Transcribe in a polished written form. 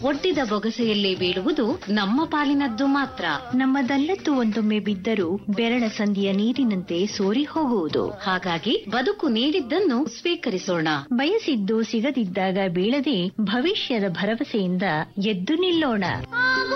ಒಡ್ಡಿದ ಬೊಗಸೆಯಲ್ಲೇ ಬೀಳುವುದು ನಮ್ಮ ಪಾಲಿನದ್ದು ಮಾತ್ರ. ನಮ್ಮದಲ್ಲದ್ದು ಒಂದೊಮ್ಮೆ ಬಿದ್ದರೂ ಬೆರಳ ಸಂಧಿಯ ನೀರಿನಂತೆ ಸೋರಿ ಹೋಗುವುದು. ಹಾಗಾಗಿ ಬದುಕು ನೀಡಿದ್ದನ್ನು ಸ್ವೀಕರಿಸೋಣ. ಬಯಸಿದ್ದು ಸಿಗದಿದ್ದಾಗ ಬೀಳದೆ ಭವಿಷ್ಯದ ಭರವಸೆಯಿಂದ ಎದ್ದು ನಿಲ್ಲೋಣ.